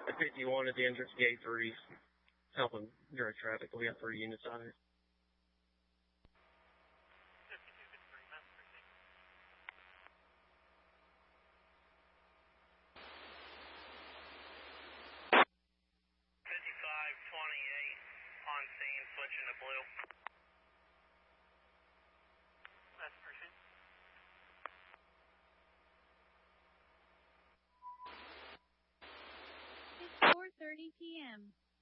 At 51 at the entrance gate 3, helping direct traffic. We got 3 units on it. 5528 on scene, switching to blue. That's appreciated. 4:30 p.m.